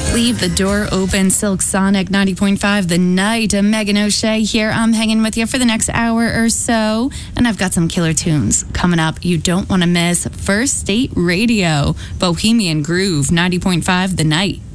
Leave the door open. Silk Sonic 90.5 The Night. Megan O'Shea here. I'm hanging with you for the next hour or so. And I've got some killer tunes coming up you don't want to miss. First State Radio. Bohemian Groove 90.5 The Night.